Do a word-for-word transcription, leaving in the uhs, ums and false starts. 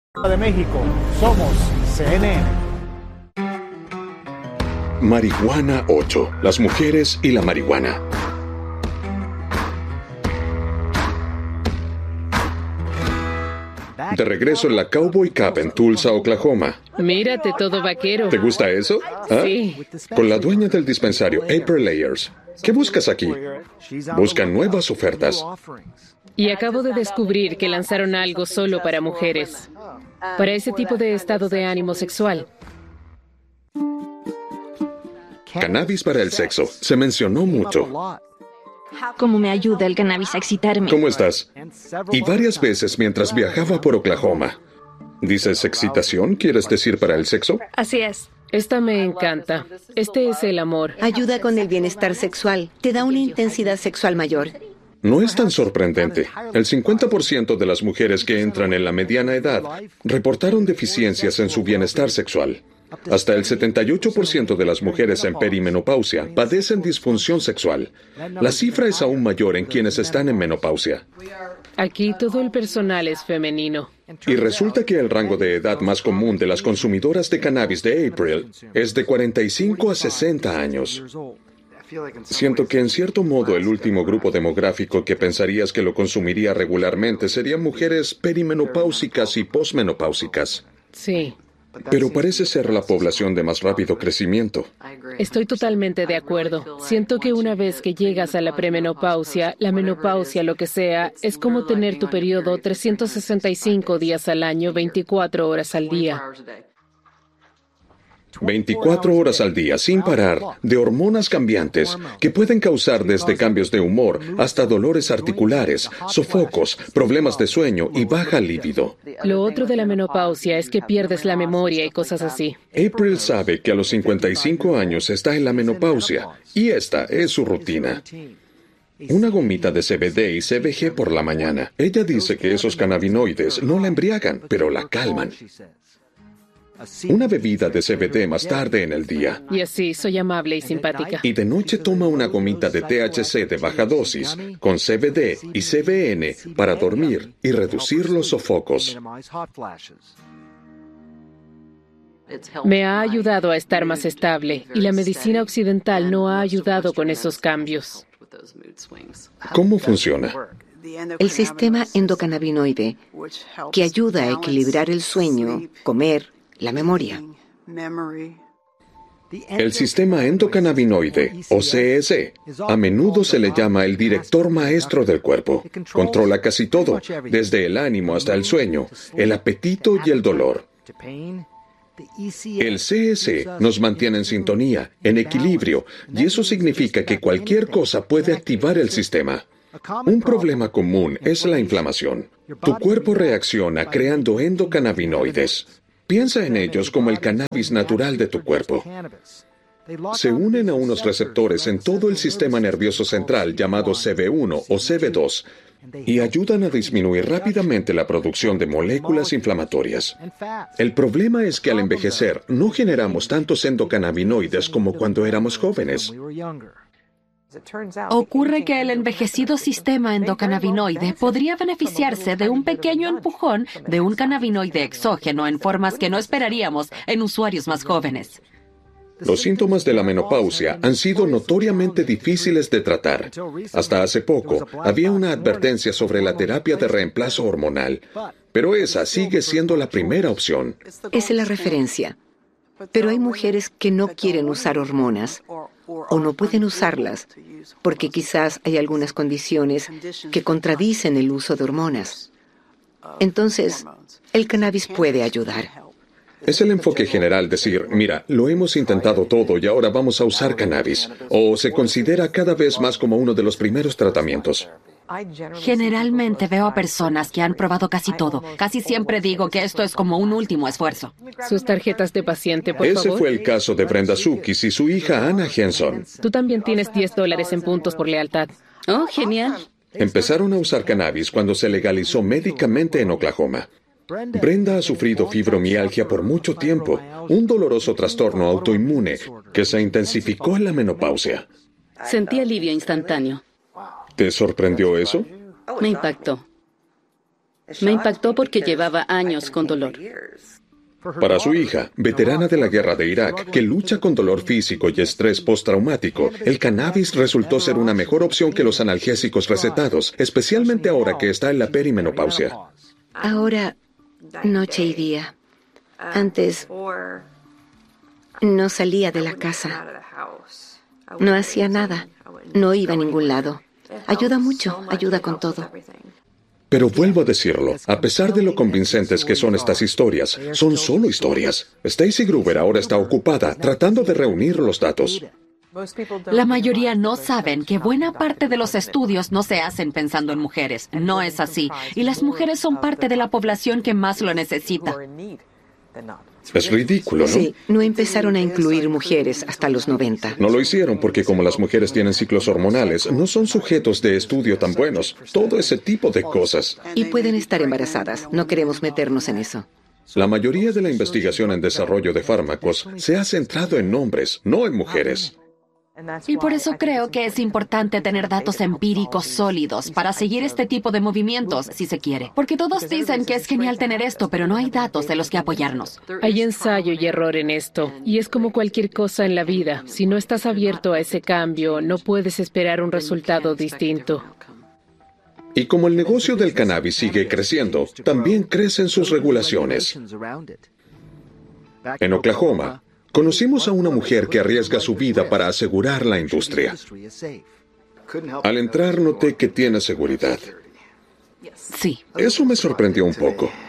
de México, somos C N N. Marihuana ocho. Las mujeres y la marihuana. De regreso en la Cowboy Cup en Tulsa, Oklahoma. Mírate todo vaquero. ¿Te gusta eso? ¿Ah? Sí. Con la dueña del dispensario, April Layers. ¿Qué buscas aquí? Buscan nuevas ofertas. Y acabo de descubrir que lanzaron algo solo para mujeres. Para ese tipo de estado de ánimo sexual. Cannabis para el sexo. Se mencionó mucho. ¿Cómo me ayuda el cannabis a excitarme? ¿Cómo estás? Y varias veces mientras viajaba por Oklahoma. ¿Dices excitación? ¿Quieres decir para el sexo? Así es. Esta me encanta. Este es el amor. Ayuda con el bienestar sexual. Te da una intensidad sexual mayor. No es tan sorprendente. El cincuenta por ciento de las mujeres que entran en la mediana edad reportaron deficiencias en su bienestar sexual. Hasta el setenta y ocho por ciento de las mujeres en perimenopausia padecen disfunción sexual. La cifra es aún mayor en quienes están en menopausia. Aquí todo el personal es femenino. Y resulta que el rango de edad más común de las consumidoras de cannabis de April es de cuarenta y cinco a sesenta años. Siento que en cierto modo el último grupo demográfico que pensarías que lo consumiría regularmente serían mujeres perimenopáusicas y posmenopáusicas. Sí. Pero parece ser la población de más rápido crecimiento. Estoy totalmente de acuerdo. Siento que una vez que llegas a la premenopausia, la menopausia, lo que sea, es como tener tu periodo trescientos sesenta y cinco días al año, veinticuatro horas al día. veinticuatro horas al día, sin parar, de hormonas cambiantes que pueden causar desde cambios de humor hasta dolores articulares, sofocos, problemas de sueño y baja libido. Lo otro de la menopausia es que pierdes la memoria y cosas así. April sabe que a los cincuenta y cinco años está en la menopausia y esta es su rutina. Una gomita de C B D y C B G por la mañana. Ella dice que esos cannabinoides no la embriagan, pero la calman. Una bebida de C B D más tarde en el día. Y así, soy amable y simpática. Y de noche toma una gomita de T H C de baja dosis, con C B D y C B N para dormir y reducir los sofocos. Me ha ayudado a estar más estable, y la medicina occidental no ha ayudado con esos cambios. ¿Cómo funciona? El sistema endocannabinoide, que ayuda a equilibrar el sueño, comer, la memoria. El sistema endocannabinoide, o C E C, a menudo se le llama el director maestro del cuerpo. Controla casi todo, desde el ánimo hasta el sueño, el apetito y el dolor. El C E C nos mantiene en sintonía, en equilibrio, y eso significa que cualquier cosa puede activar el sistema. Un problema común es la inflamación. Tu cuerpo reacciona creando endocannabinoides. Piensa en ellos como el cannabis natural de tu cuerpo. Se unen a unos receptores en todo el sistema nervioso central llamado C B uno o C B dos y ayudan a disminuir rápidamente la producción de moléculas inflamatorias. El problema es que al envejecer no generamos tantos endocannabinoides como cuando éramos jóvenes. Ocurre que el envejecido sistema endocannabinoide podría beneficiarse de un pequeño empujón de un cannabinoide exógeno en formas que no esperaríamos en usuarios más jóvenes. Los síntomas de la menopausia han sido notoriamente difíciles de tratar. Hasta hace poco había una advertencia sobre la terapia de reemplazo hormonal, pero esa sigue siendo la primera opción. Esa es la referencia. Pero hay mujeres que no quieren usar hormonas o no pueden usarlas porque quizás hay algunas condiciones que contradicen el uso de hormonas. Entonces, el cannabis puede ayudar. Es el enfoque general decir, mira, lo hemos intentado todo y ahora vamos a usar cannabis. O se considera cada vez más como uno de los primeros tratamientos. Generalmente veo a personas que han probado casi todo. Casi siempre digo que esto es como un último esfuerzo. Sus tarjetas de paciente, por Ese favor. Ese fue el caso de Brenda Sukis y su hija Anna Henson. Tú también tienes diez dólares en puntos por lealtad. Oh, genial. Empezaron a usar cannabis cuando se legalizó médicamente en Oklahoma. Brenda ha sufrido fibromialgia por mucho tiempo, un doloroso trastorno autoinmune que se intensificó en la menopausia. Sentí alivio instantáneo. ¿Te sorprendió eso? Me impactó. Me impactó porque llevaba años con dolor. Para su hija, veterana de la guerra de Irak, que lucha con dolor físico y estrés postraumático, el cannabis resultó ser una mejor opción que los analgésicos recetados, especialmente ahora que está en la perimenopausia. Ahora, noche y día. Antes, no salía de la casa. No hacía nada. No iba a ningún lado. Ayuda mucho, ayuda con todo. Pero vuelvo a decirlo, a pesar de lo convincentes que son estas historias, son solo historias. Stacy Gruber ahora está ocupada tratando de reunir los datos. La mayoría no saben que buena parte de los estudios no se hacen pensando en mujeres. No es así. Y las mujeres son parte de la población que más lo necesita. Es ridículo, ¿no? Sí, no empezaron a incluir mujeres hasta los noventa. No lo hicieron porque como las mujeres tienen ciclos hormonales, no son sujetos de estudio tan buenos. Todo ese tipo de cosas. Y pueden estar embarazadas. No queremos meternos en eso. La mayoría de la investigación en desarrollo de fármacos se ha centrado en hombres, no en mujeres. Y por eso creo que es importante tener datos empíricos sólidos para seguir este tipo de movimientos, si se quiere. Porque todos dicen que es genial tener esto, pero no hay datos de los que apoyarnos. Hay ensayo y error en esto, y es como cualquier cosa en la vida. Si no estás abierto a ese cambio, no puedes esperar un resultado distinto. Y como el negocio del cannabis sigue creciendo, también crecen sus regulaciones. En Oklahoma, conocimos a una mujer que arriesga su vida para asegurar la industria. Al entrar noté que tiene seguridad. Sí. Eso me sorprendió un poco.